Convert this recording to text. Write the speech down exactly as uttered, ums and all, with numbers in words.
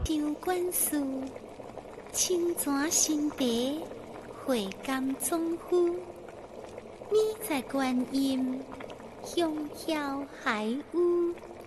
张冠书，青泉新地，会甘总夫。你在观音，香飘海雾。